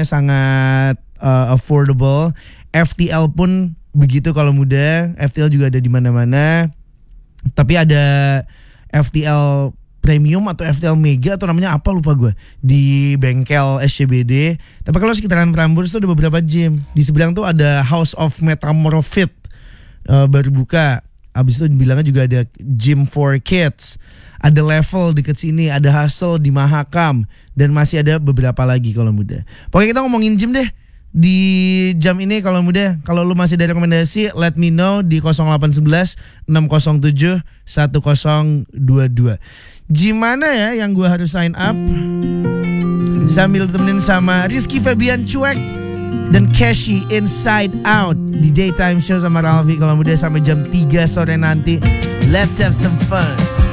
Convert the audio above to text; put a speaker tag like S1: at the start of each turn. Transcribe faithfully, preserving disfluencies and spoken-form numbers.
S1: harganya sangat uh, affordable. F T L pun begitu kalau muda. F T L juga ada di mana-mana. Tapi ada F T L Premium atau F T L Mega atau namanya apa lupa gue di bengkel S C B D. Tapi kalau sekitaran Prambors tuh ada beberapa gym. Di seberang tuh ada House of Metamorphit uh, baru buka. Abis itu bilangnya juga ada Gym for Kids. Ada Level deket sini, ada Hustle di Mahakam, dan masih ada beberapa lagi kalau muda. Pokoknya kita ngomongin gym deh di jam ini kalau muda. Kalau lu masih ada rekomendasi, let me know di nol delapan satu satu enam nol tujuh satu nol dua dua. Gym mana ya yang gue harus sign up? Sambil temenin sama Rizky Febian Cuek dan Keshi Inside Out di Daytime Show sama Ralfi kalau muda sampai jam tiga sore nanti. Let's have some fun.